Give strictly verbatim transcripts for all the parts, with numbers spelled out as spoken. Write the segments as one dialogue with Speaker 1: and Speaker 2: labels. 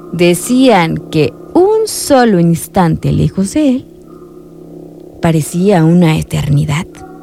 Speaker 1: Decían que un solo instante lejos de él parecía una eternidad.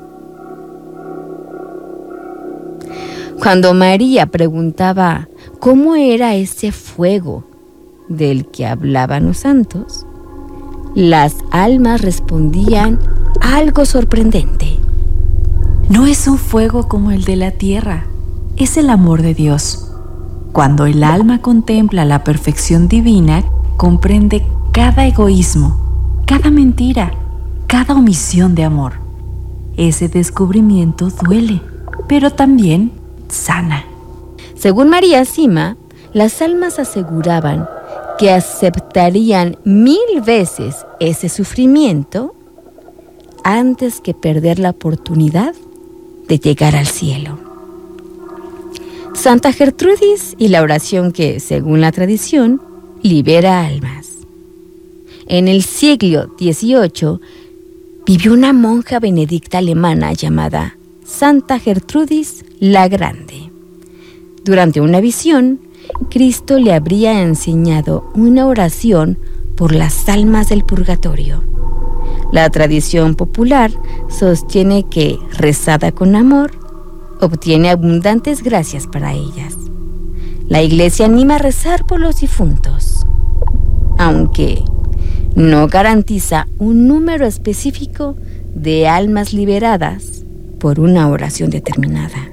Speaker 1: Cuando María preguntaba cómo era ese fuego del que hablaban los santos, las almas respondían algo sorprendente.
Speaker 2: No es un fuego como el de la tierra, es el amor de Dios. Cuando el alma contempla la perfección divina, comprende cada egoísmo, cada mentira, cada omisión de amor. Ese descubrimiento duele, pero también sana.
Speaker 1: Según María Sima, las almas aseguraban que aceptarían mil veces ese sufrimiento antes que perder la oportunidad de llegar al cielo. Santa Gertrudis y la oración que, según la tradición, libera almas. En el siglo dieciocho vivió una monja benedicta alemana llamada Santa Gertrudis la Grande. Durante una visión, Cristo le habría enseñado una oración por las almas del purgatorio. La tradición popular sostiene que, rezada con amor, obtiene abundantes gracias para ellas. La Iglesia anima a rezar por los difuntos, aunque no garantiza un número específico de almas liberadas por una oración determinada.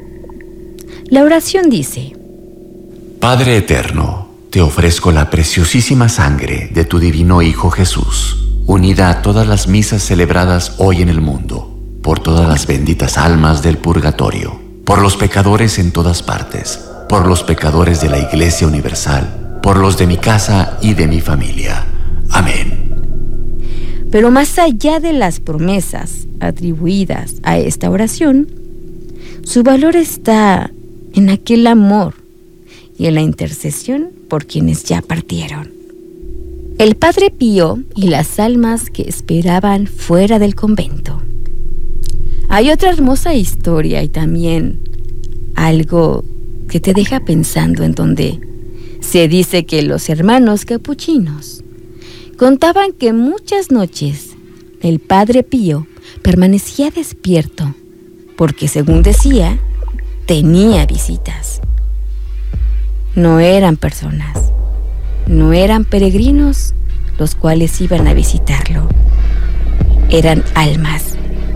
Speaker 1: La oración dice:
Speaker 3: Padre eterno, te ofrezco la preciosísima sangre de tu divino Hijo Jesús, unida a todas las misas celebradas hoy en el mundo, por todas las benditas almas del purgatorio, por los pecadores en todas partes, por los pecadores de la Iglesia Universal, por los de mi casa y de mi familia. Amén.
Speaker 1: Pero más allá de las promesas atribuidas a esta oración, su valor está en aquel amor y en la intercesión por quienes ya partieron. El Padre Pío y las almas que esperaban fuera del convento. Hay otra hermosa historia y también algo que te deja pensando, en donde se dice que los hermanos capuchinos contaban que muchas noches el Padre Pío permanecía despierto porque, según decía, tenía visitas. No eran personas, no eran peregrinos los cuales iban a visitarlo, eran almas.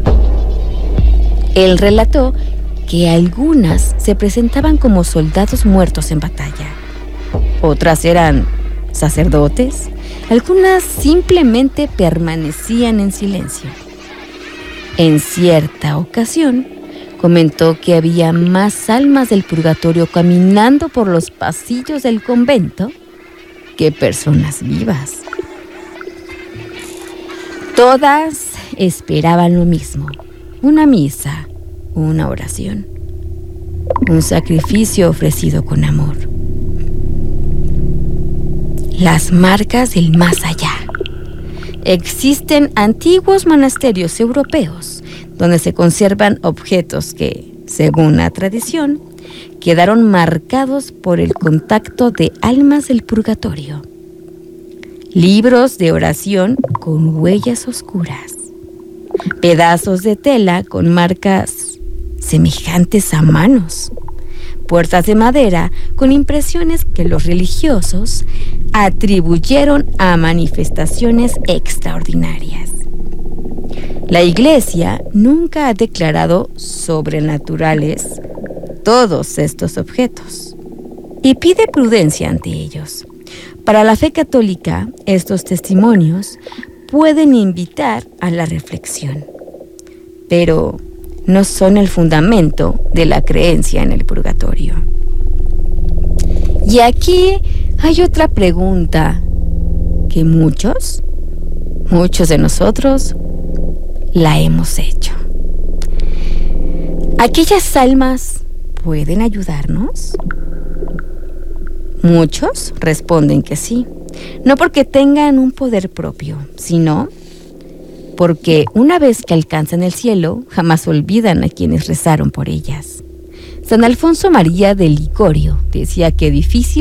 Speaker 1: Él relató que algunas se presentaban como soldados muertos en batalla, otras eran sacerdotes, algunas simplemente permanecían en silencio. En cierta ocasión, comentó que había más almas del purgatorio caminando por los pasillos del convento que personas vivas. Todas esperaban lo mismo: una misa, una oración, un sacrificio ofrecido con amor. Las marcas del más allá. Existen antiguos monasterios europeos donde se conservan objetos que, según la tradición, quedaron marcados por el contacto de almas del purgatorio. Libros de oración con huellas oscuras, pedazos de tela con marcas semejantes a manos, puertas de madera con impresiones que los religiosos atribuyeron a manifestaciones extraordinarias. La Iglesia nunca ha declarado sobrenaturales todos estos objetos y pide prudencia ante ellos. Para la fe católica, estos testimonios pueden invitar a la reflexión, pero no son el fundamento de la creencia en el purgatorio. Y aquí hay otra pregunta que muchos, muchos de nosotros la hemos hecho. ¿Aquellas almas pueden ayudarnos? Muchos responden que sí, no porque tengan un poder propio, sino porque una vez que alcanzan el cielo, jamás olvidan a quienes rezaron por ellas. San Alfonso María de Ligorio decía que difícil